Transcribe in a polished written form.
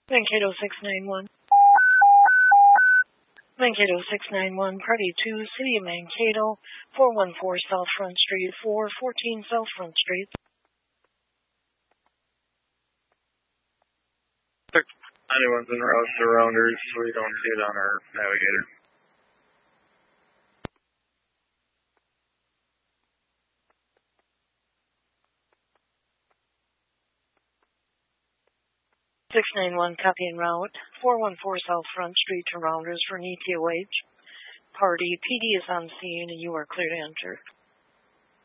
Mankato 691. Mankato 691, Party 2, City of Mankato, 414 South Front Street, 414 South Front Street. 91's in route surrounders, we don't see it on our navigator. (691) copy en route, 414 South Front Street to Rounders for an ETOH. Party PD is on scene and you are clear to enter.